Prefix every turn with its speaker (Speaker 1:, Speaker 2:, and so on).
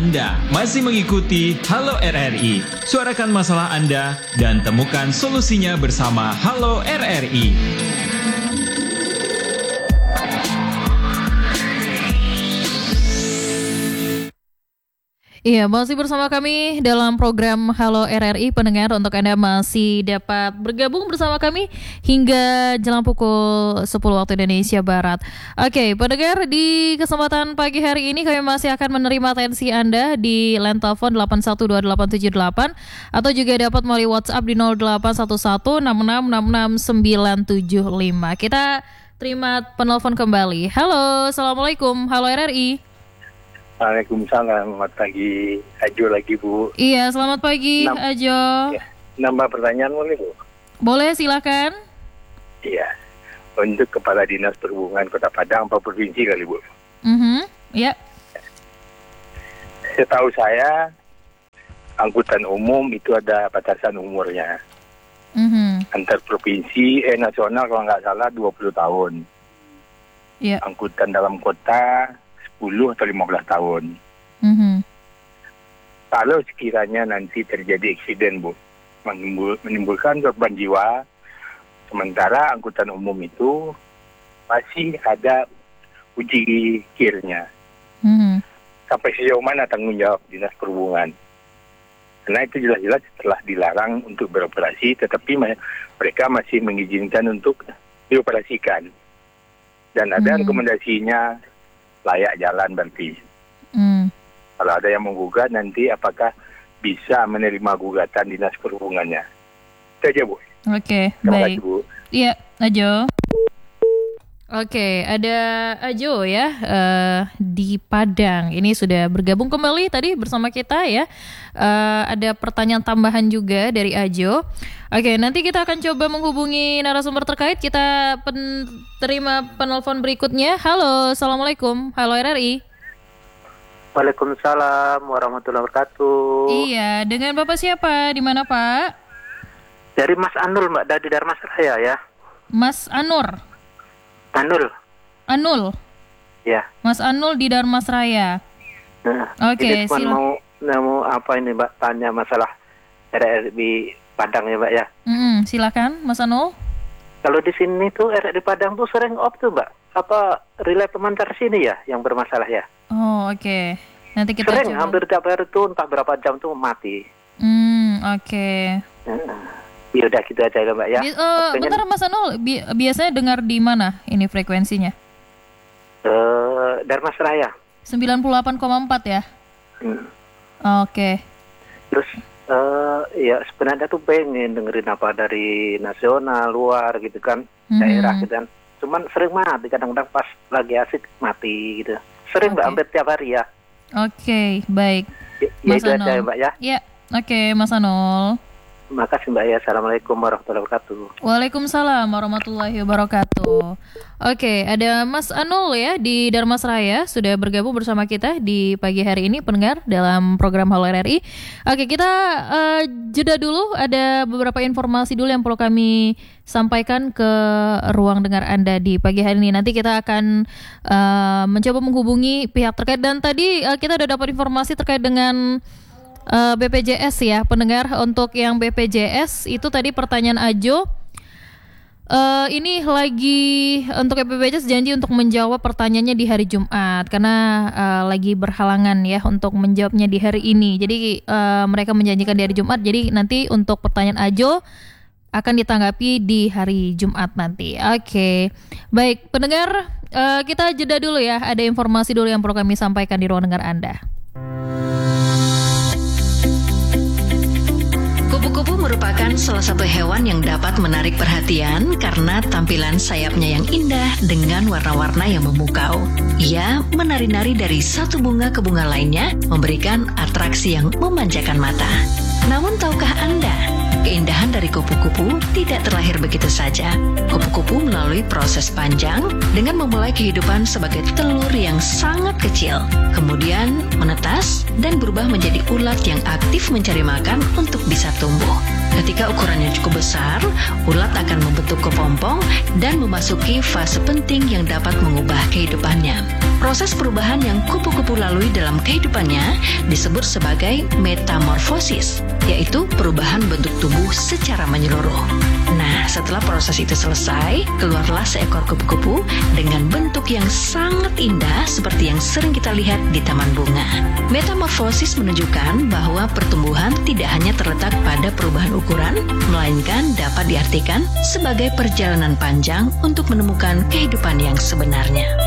Speaker 1: Anda masih mengikuti Halo RRI. Suarakan masalah Anda dan temukan solusinya bersama Halo RRI.
Speaker 2: Iya, masih bersama kami dalam program Halo RRI. Pendengar, untuk Anda masih dapat bergabung bersama kami hingga jelang pukul 10 waktu Indonesia Barat. Oke, pendengar, di kesempatan pagi hari ini kami masih akan menerima atensi Anda di line telepon 812878 atau juga dapat melalui WhatsApp di 0811666695. Kita terima penelpon kembali. Halo, Assalamualaikum. Halo RRI.
Speaker 3: Waalaikumsalam, selamat pagi. Ajo lagi, Bu.
Speaker 2: Iya, selamat pagi, Ajo.
Speaker 3: Ya, nambah pertanyaan boleh, Bu?
Speaker 2: Boleh, silakan.
Speaker 3: Iya, untuk Kepala Dinas Perhubungan Kota Padang, apa provinsi kali, Bu?
Speaker 2: Ya.
Speaker 3: Setahu saya, angkutan umum itu ada batasan umurnya. Antar provinsi, nasional kalau nggak salah 20 tahun.
Speaker 2: Ya.
Speaker 3: Angkutan dalam kota 10 atau 15 tahun. Kalau sekiranya nanti terjadi eksiden, Bu, menimbulkan korban jiwa, sementara angkutan umum itu masih ada uji kirnya. Sampai sejauh mana tanggung jawab Dinas Perhubungan? Karena itu jelas-jelas telah dilarang untuk beroperasi, tetapi mereka masih mengizinkan untuk dioperasikan. Dan ada rekomendasinya layak jalan berarti. Kalau ada yang menggugat nanti apakah bisa menerima gugatan Dinas Perhubungannya? Itu aja, Bu.
Speaker 2: Oke,
Speaker 3: Terima
Speaker 2: baik.
Speaker 3: kasih, Bu.
Speaker 2: Iya, Ajo. Oke, ada Ajo ya di Padang. Ini sudah bergabung kembali tadi bersama kita ya. Ada pertanyaan tambahan juga dari Ajo. Oke, nanti kita akan coba menghubungi narasumber terkait. Kita terima penelpon berikutnya. Halo, Assalamualaikum. Halo RRI.
Speaker 4: Waalaikumsalam warahmatullahi wabarakatuh.
Speaker 2: Iya, dengan Bapak siapa? Di mana, Pak?
Speaker 4: Dari Mas Anul, Mbak, dari Darmasraya ya.
Speaker 2: Mas Anur. Anul.
Speaker 4: Ya.
Speaker 2: Mas Anul di Darmasraya. Oke,
Speaker 4: silakan. Mau apa ini, Mbak? Tanya masalah RRI Padang ya, Mbak ya.
Speaker 2: Silakan, Mas Anul.
Speaker 4: Kalau di sini tuh RRI Padang tuh sering off tuh, Mbak. Apa relay pemancar sini ya yang bermasalah ya?
Speaker 2: Oh, oke. Nanti kita
Speaker 4: sering
Speaker 2: coba.
Speaker 4: hampir tiap hari tuh entah berapa jam tuh mati.
Speaker 2: Oke.
Speaker 4: Ya udah gitu aja ya, Mbak ya.
Speaker 2: Bentar Mas Anul, biasanya dengar di mana ini frekuensinya?
Speaker 4: Darmasraya.
Speaker 2: 98,4 ya? Oke.
Speaker 4: Terus ya sebenarnya tuh pengen dengerin apa dari nasional, luar gitu kan, daerah gitu kan. Cuman sering mati, kadang-kadang pas lagi asik mati gitu. Sering Mbak, hampir tiap hari ya.
Speaker 2: Oke, baik.
Speaker 4: Mas Anul. Aja, Mbak ya.
Speaker 2: Ya, oke Mas Anul.
Speaker 4: Makasih Mbak ya. Assalamualaikum warahmatullahi wabarakatuh.
Speaker 2: Waalaikumsalam warahmatullahi wabarakatuh. Oke, ada Mas Anul ya di Darmasraya sudah bergabung bersama kita di pagi hari ini, pendengar, dalam program Halo RRI. Oke, kita jeda dulu. Ada beberapa informasi dulu yang perlu kami sampaikan ke ruang dengar Anda di pagi hari ini. Nanti kita akan mencoba menghubungi pihak terkait. Dan tadi kita sudah dapat informasi terkait dengan BPJS ya, pendengar. Untuk yang BPJS itu tadi pertanyaan Ajo, ini lagi untuk BPJS janji untuk menjawab pertanyaannya di hari Jumat karena lagi berhalangan ya untuk menjawabnya di hari ini. Jadi mereka menjanjikan di hari Jumat. Jadi nanti untuk pertanyaan Ajo akan ditanggapi di hari Jumat nanti. Oke, baik pendengar, kita jeda dulu ya. Ada informasi dulu yang perlu kami sampaikan di ruang dengar Anda.
Speaker 5: Kupu-kupu merupakan salah satu hewan yang dapat menarik perhatian karena tampilan sayapnya yang indah dengan warna-warna yang memukau. Ia menari-nari dari satu bunga ke bunga lainnya, memberikan atraksi yang memanjakan mata. Namun tahukah Anda, keindahan dari kupu-kupu tidak terlahir begitu saja. Kupu-kupu melalui proses panjang dengan memulai kehidupan sebagai telur yang sangat kecil, kemudian menetas dan berubah menjadi ulat yang aktif mencari makan untuk bisa tumbuh. Ketika ukurannya cukup besar, ulat akan membentuk kepompong dan memasuki fase penting yang dapat mengubah kehidupannya. Proses perubahan yang kupu-kupu lalui dalam kehidupannya disebut sebagai metamorfosis, yaitu perubahan bentuk tubuh secara menyeluruh. Nah, setelah proses itu selesai, keluarlah seekor kupu-kupu dengan bentuk yang sangat indah seperti yang sering kita lihat di taman bunga. Metamorfosis menunjukkan bahwa pertumbuhan tidak hanya terletak pada perubahan ukuran, melainkan dapat diartikan sebagai perjalanan panjang untuk menemukan kehidupan yang sebenarnya.